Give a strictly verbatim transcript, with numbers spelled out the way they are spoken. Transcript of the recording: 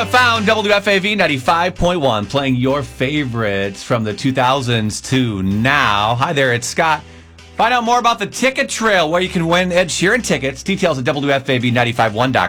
Found W F A V ninety-five point one, playing your favorites from the two thousands to now. Hi there, it's Scott. Find out more about the Ticket Trail, where you can win Ed Sheeran tickets. Details at W F A V nine five one dot com.